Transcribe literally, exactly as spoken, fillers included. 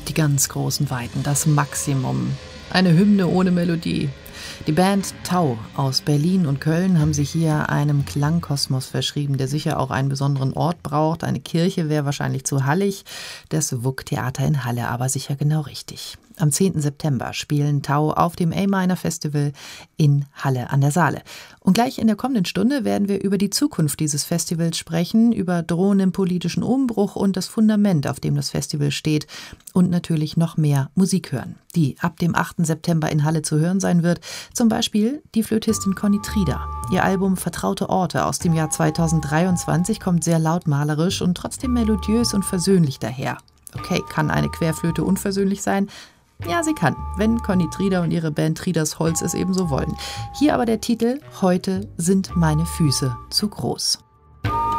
Die ganz großen Weiten, das Maximum. Eine Hymne ohne Melodie. Die Band Tau aus Berlin und Köln haben sich hier einem Klangkosmos verschrieben, der sicher auch einen besonderen Ort braucht. Eine Kirche wäre wahrscheinlich zu hallig. Das W U K-Theater in Halle aber sicher genau richtig. Am zehnten September spielen Tau auf dem A-Minor Festival in Halle an der Saale. Und gleich in der kommenden Stunde werden wir über die Zukunft dieses Festivals sprechen, über drohenden politischen Umbruch und das Fundament, auf dem das Festival steht. Und natürlich noch mehr Musik hören, die ab dem achten September in Halle zu hören sein wird. Zum Beispiel die Flötistin Conny Trieder. Ihr Album Vertraute Orte aus dem Jahr zweitausenddreiundzwanzig kommt sehr lautmalerisch und trotzdem melodiös und versöhnlich daher. Okay, kann eine Querflöte unversöhnlich sein? Ja, sie kann, wenn Conny Trieder und ihre Band Trieders Holz es ebenso wollen. Hier aber der Titel: Heute sind meine Füße zu groß.